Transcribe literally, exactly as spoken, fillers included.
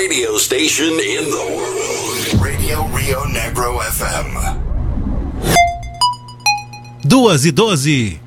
radio station in the world. Radio Rio Negro F M. Duas e doze.